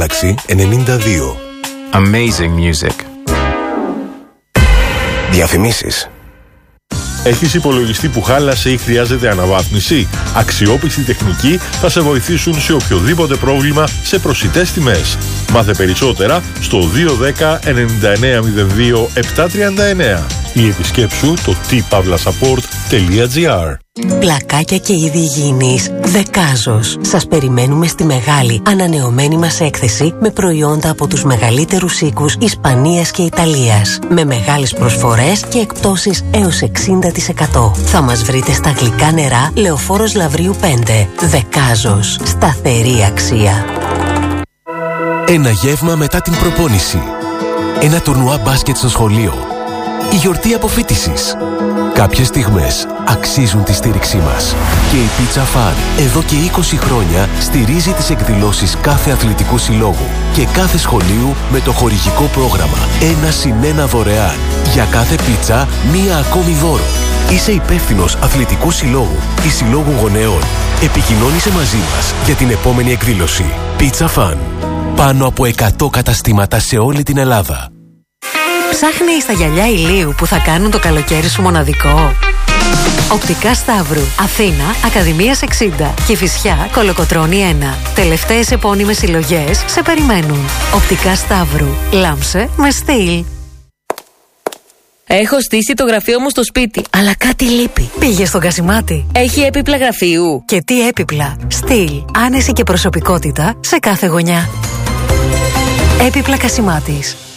Τάξη 92. Amazing music. Διαφημίσεις. Έχεις υπολογιστή που χάλασε ή χρειάζεται αναβάθμιση? Αξιόπιστοι τεχνικοί θα σε βοηθήσουν σε οποιοδήποτε πρόβλημα σε προσιτές τιμές. Μάθε περισσότερα στο 210 9902 739 ή επισκέψου το tpavlasupport.gr. Πλακάκια και είδη υγιεινής Δεκάζος. Σας περιμένουμε στη μεγάλη ανανεωμένη μας έκθεση με προϊόντα από τους μεγαλύτερους οίκους Ισπανίας και Ιταλίας, με μεγάλες προσφορές και εκπτώσεις έως 60%. Θα μας βρείτε στα γλυκά νερά Λεωφόρος Λαυρίου 5. Δεκάζος. Σταθερή αξία. Ένα γεύμα μετά την προπόνηση. Ένα τουρνουά μπάσκετ στο σχολείο. Η γιορτή αποφοίτησης. Κάποιες στιγμές αξίζουν τη στήριξή μας. Και η Pizza Fun εδώ και 20 χρόνια στηρίζει τις εκδηλώσεις κάθε αθλητικού συλλόγου και κάθε σχολείου με το χορηγικό πρόγραμμα 1+1 δωρεάν. Για κάθε πίτσα, μία ακόμη δώρο. Είσαι υπεύθυνος αθλητικού συλλόγου ή συλλόγου γονέων. Επικοινώνησε μαζί μας για την επόμενη εκδήλωση. Pizza Fun. Πάνω από 100 καταστήματα σε όλη την Ελλάδα. Ψάχνεις τα γυαλιά ηλίου που θα κάνουν το καλοκαίρι σου μοναδικό? Οπτικά Σταύρου, Αθήνα, Ακαδημίας 60, Κηφισιά, Κολοκοτρώνη 1. Τελευταίες επώνυμες συλλογές σε περιμένουν. Οπτικά Σταύρου, λάμψε με στυλ. Έχω στήσει το γραφείο μου στο σπίτι, αλλά κάτι λείπει. Πήγε στον Κασιμάτη. Έχει έπιπλα γραφείου. Και τι έπιπλα? Στυλ, άνεση και προσωπικότητα σε κάθε γωνιά. Έπιπλα Κασιμάτης.